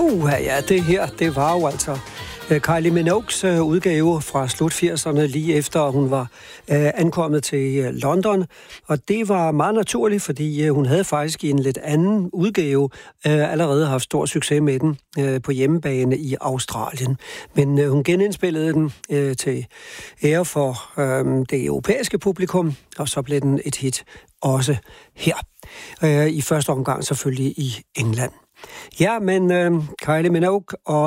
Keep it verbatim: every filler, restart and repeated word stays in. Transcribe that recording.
Uh, ja, det her, det var jo altså uh, Kylie Minogues uh, udgave fra slut firserne, lige efter hun var uh, ankommet til uh, London. Og det var meget naturligt, fordi uh, hun havde faktisk i en lidt anden udgave uh, allerede haft stor succes med den uh, på hjemmebane i Australien. Men uh, hun genindspillede den uh, til ære for uh, det europæiske publikum, og så blev den et hit også her. Uh, I første omgang selvfølgelig i England. Ja, men uh, Kylie Minogue og